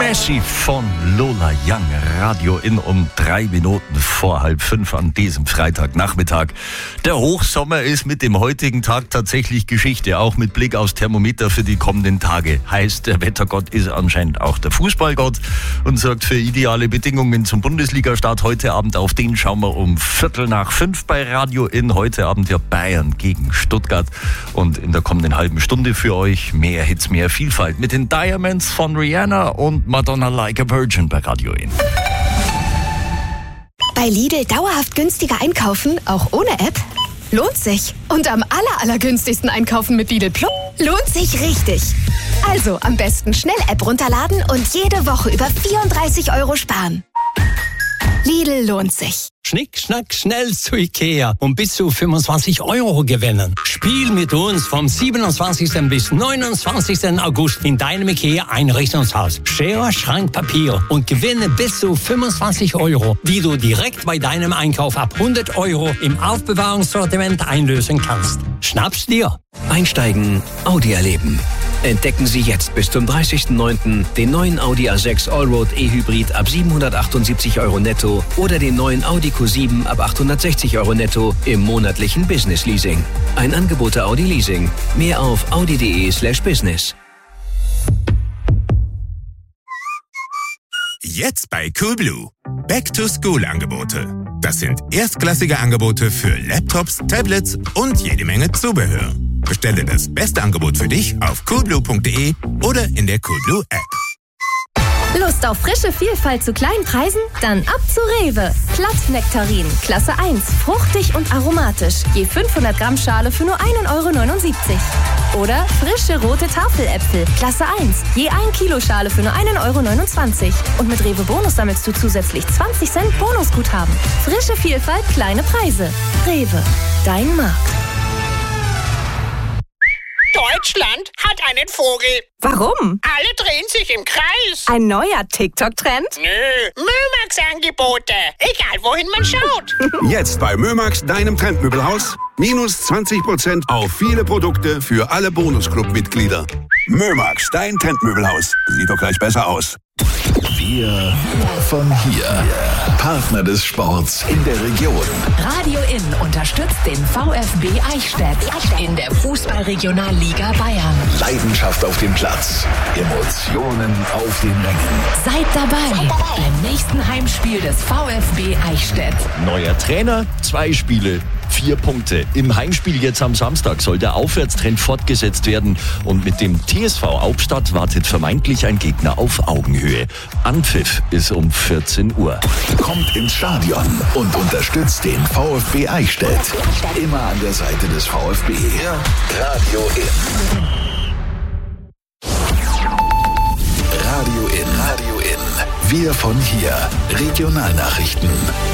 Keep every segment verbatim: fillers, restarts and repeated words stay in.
Messi von Lola Young. Radio in um drei Minuten vor halb fünf an diesem Freitagnachmittag. Der Hochsommer ist mit dem heutigen Tag tatsächlich Geschichte, auch mit Blick aufs Thermometer für die kommenden Tage. Heißt, der Wettergott ist anscheinend auch der Fußballgott und sorgt für ideale Bedingungen zum Bundesliga-Start heute Abend. Auf den schauen wir um Viertel nach fünf bei Radio in. Heute Abend ja Bayern gegen Stuttgart und in der kommenden halben Stunde für euch mehr Hits, mehr Vielfalt mit den Diamonds von Rihanna und Madonna Like a Virgin bei Radio in. Bei Lidl dauerhaft günstiger einkaufen, auch ohne App? Lohnt sich. Und am aller, allergünstigsten einkaufen mit Lidl Plus lohnt sich richtig. Also am besten schnell App runterladen und jede Woche über vierunddreißig Euro sparen. Lidl lohnt sich. Schnick, schnack, schnell zu Ikea und bis zu fünfundzwanzig Euro gewinnen. Spiel mit uns vom siebenundzwanzigsten bis neunundzwanzigsten August in deinem Ikea-Einrichtungshaus. Schere, Schrank, Papier und gewinne bis zu fünfundzwanzig Euro, die du direkt bei deinem Einkauf ab hundert Euro im Aufbewahrungssortiment einlösen kannst. Schnapp's dir! Einsteigen, Audi erleben. Entdecken Sie jetzt bis zum dreißigsten neunten den neuen Audi A sechs Allroad E-Hybrid ab siebenhundertachtundsiebzig Euro netto oder den neuen Audi Q sieben ab achthundertsechzig Euro netto im monatlichen Business Leasing. Ein Angebot der Audi Leasing. Mehr auf audi.de slash business. Jetzt bei Coolblue. Back-to-School-Angebote. Das sind erstklassige Angebote für Laptops, Tablets und jede Menge Zubehör. Bestelle das beste Angebot für dich auf coolblue punkt de oder in der Coolblue App. Lust auf frische Vielfalt zu kleinen Preisen? Dann ab zu Rewe. Platt-Nektarin, Klasse eins, fruchtig und aromatisch. Je fünfhundert Gramm Schale für nur ein Euro neunundsiebzig. Oder frische rote Tafeläpfel, Klasse eins, je ein Kilo Schale für nur ein Euro neunundzwanzig. Und mit Rewe Bonus sammelst du zusätzlich zwanzig Cent Bonusguthaben. Frische Vielfalt, kleine Preise. Rewe, dein Markt. Deutschland hat einen Vogel. Warum? Alle drehen sich im Kreis. Ein neuer TikTok-Trend? Nö, Mömax-Angebote. Egal, wohin man schaut. Jetzt bei Mömax, deinem Trendmöbelhaus. Minus zwanzig Prozent auf viele Produkte für alle Bonusclub-Mitglieder. Mömax, dein Trendmöbelhaus. Sieht doch gleich besser aus. Wir von hier. Partner des Sports in der Region. Radio in unterstützt den VfB Eichstätt in der Fußball-Regionalliga Bayern. Leidenschaft auf dem Platz. Emotionen auf den Rängen. Seid dabei beim nächsten Heimspiel des VfB Eichstätt. Neuer Trainer, zwei Spiele, vier Punkte. Im Heimspiel jetzt am Samstag soll der Aufwärtstrend fortgesetzt werden und mit dem T S V Hauptstadt wartet vermeintlich ein Gegner auf Augenhöhe. Anpfiff ist um vierzehn Uhr. Kommt ins Stadion und unterstützt den VfB Eichstätt. Immer an der Seite des VfB. Radio in. Radio in. Radio in. Wir von hier. Regionalnachrichten.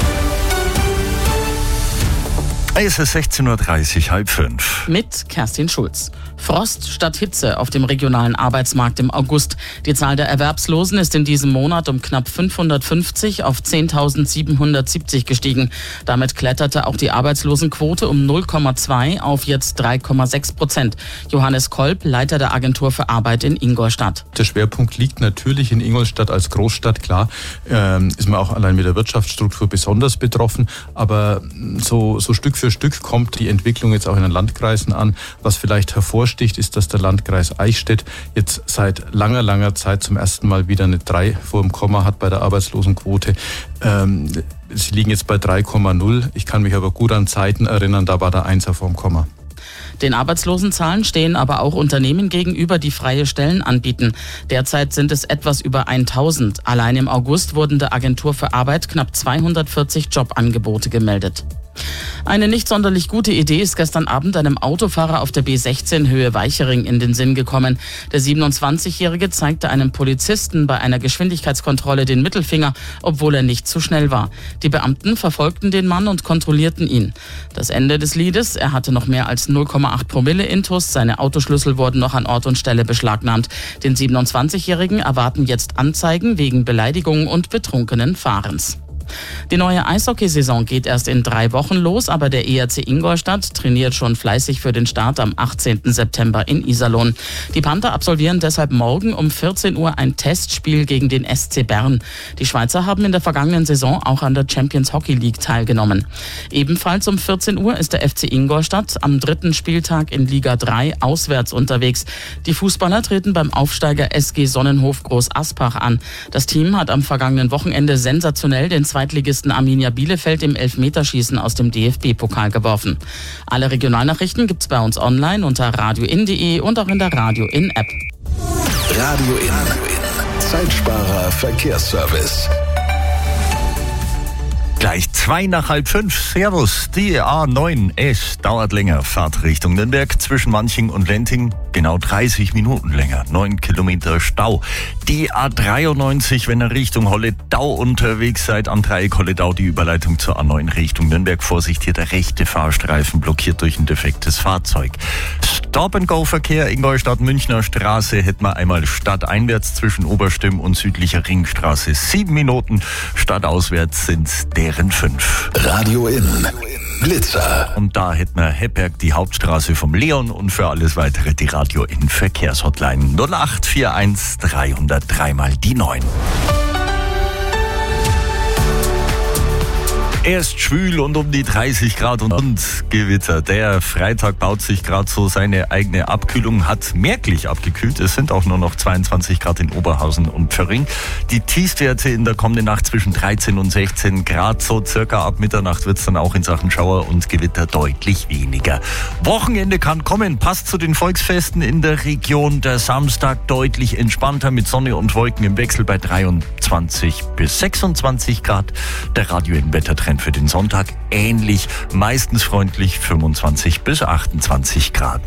Es ist sechzehn Uhr dreißig, halb fünf. Mit Kerstin Schulz. Frost statt Hitze auf dem regionalen Arbeitsmarkt im August. Die Zahl der Erwerbslosen ist in diesem Monat um knapp fünfhundertfünfzig auf zehntausendsiebenhundertsiebzig gestiegen. Damit kletterte auch die Arbeitslosenquote um null Komma zwei auf jetzt drei Komma sechs Prozent. Johannes Kolb, Leiter der Agentur für Arbeit in Ingolstadt. Der Schwerpunkt liegt natürlich in Ingolstadt als Großstadt. Klar ähm, ist man auch allein mit der Wirtschaftsstruktur besonders betroffen. Aber so, so Stück für Stück kommt die Entwicklung jetzt auch in den Landkreisen an. Was vielleicht hervorsticht, ist, dass der Landkreis Eichstätt jetzt seit langer, langer Zeit zum ersten Mal wieder eine drei vor dem Komma hat bei der Arbeitslosenquote. Ähm, sie liegen jetzt bei drei Komma null. Ich kann mich aber gut an Zeiten erinnern, da war der Einser vor dem Komma. Den Arbeitslosenzahlen stehen aber auch Unternehmen gegenüber, die freie Stellen anbieten. Derzeit sind es etwas über tausend. Allein im August wurden der Agentur für Arbeit knapp zweihundertvierzig Jobangebote gemeldet. Eine nicht sonderlich gute Idee ist gestern Abend einem Autofahrer auf der B sechzehn Höhe Weichering in den Sinn gekommen. Der siebenundzwanzigjährige zeigte einem Polizisten bei einer Geschwindigkeitskontrolle den Mittelfinger, obwohl er nicht zu schnell war. Die Beamten verfolgten den Mann und kontrollierten ihn. Das Ende des Liedes: Er hatte noch mehr als null Komma acht Promille Intus. Seine Autoschlüssel wurden noch an Ort und Stelle beschlagnahmt. Den siebenundzwanzigjährigen erwarten jetzt Anzeigen wegen Beleidigung und betrunkenen Fahrens. Die neue Eishockeysaison geht erst in drei Wochen los, aber der E R C Ingolstadt trainiert schon fleißig für den Start am achtzehnten September in Iserlohn. Die Panther absolvieren deshalb morgen um vierzehn Uhr ein Testspiel gegen den S C Bern. Die Schweizer haben in der vergangenen Saison auch an der Champions Hockey League teilgenommen. Ebenfalls um vierzehn Uhr ist der F C Ingolstadt am dritten Spieltag in Liga drei auswärts unterwegs. Die Fußballer treten beim Aufsteiger S G Sonnenhof Groß Aspach an. Das Team hat am vergangenen Wochenende sensationell den Zweitligisten Arminia Bielefeld im Elfmeterschießen aus dem D F B-Pokal geworfen. Alle Regionalnachrichten gibt's bei uns online unter radioin punkt de und auch in der Radio In App. Radio In. Zeitsparer Verkehrsservice. Gleich zwei nach halb fünf. Servus. Die A neun S dauert länger. Fahrt Richtung Nürnberg zwischen Manching und Lenting genau dreißig Minuten länger. Neun Kilometer Stau. Die A dreiundneunzig, wenn ihr Richtung Holledau unterwegs seid, am Dreieck Holledau die Überleitung zur A neun Richtung Nürnberg. Vorsicht, hier der rechte Fahrstreifen blockiert durch ein defektes Fahrzeug. Stop-and-Go-Verkehr Ingolstadt-Münchner Straße hätten wir einmal stadteinwärts zwischen Oberstimm und südlicher Ringstraße. Sieben Minuten. Stadtauswärts sind deren fünf. Radio In. Blitzer. Und da hätten wir Hepberg, die Hauptstraße vom Leon, und für alles weitere die Radio In Verkehrshotline null acht vier eins drei null drei mal die neun. Erst schwül und um die dreißig Grad und, und Gewitter. Der Freitag baut sich gerade so seine eigene Abkühlung, hat merklich abgekühlt. Es sind auch nur noch zweiundzwanzig Grad in Oberhausen und Pförring. Die Tiefstwerte in der kommenden Nacht zwischen dreizehn und sechzehn Grad. So circa ab Mitternacht wird es dann auch in Sachen Schauer und Gewitter deutlich weniger. Wochenende kann kommen, passt zu den Volksfesten in der Region. Der Samstag deutlich entspannter mit Sonne und Wolken im Wechsel bei dreiundzwanzig bis sechsundzwanzig Grad. Der Radio In Wettertrend für den Sonntag ähnlich, meistens freundlich fünfundzwanzig bis achtundzwanzig Grad.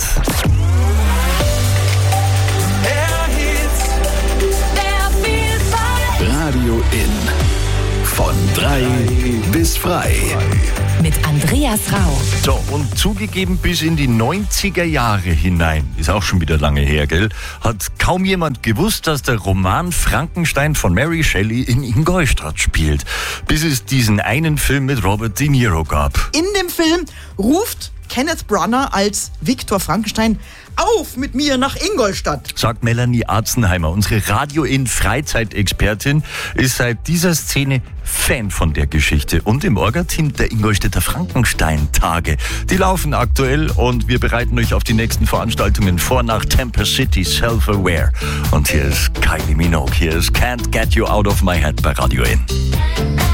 Radio In. Von drei bis frei. Mit Andreas Rau. So, und zugegeben bis in die neunziger Jahre hinein, ist auch schon wieder lange her, gell, hat kaum jemand gewusst, dass der Roman Frankenstein von Mary Shelley in Ingolstadt spielt. Bis es diesen einen Film mit Robert De Niro gab. In dem Film ruft Kenneth Branagh als Viktor Frankenstein: Auf mit mir nach Ingolstadt! Sagt Melanie Arzenheimer. Unsere Radio-In-Freizeitexpertin ist seit dieser Szene Fan von der Geschichte und im Orga-Team der Ingolstädter Frankenstein-Tage. Die laufen aktuell und wir bereiten euch auf die nächsten Veranstaltungen vor nach Tampa City Self-Aware. Und hier ist Kylie Minogue, hier ist Can't Get You Out of My Head bei Radio In.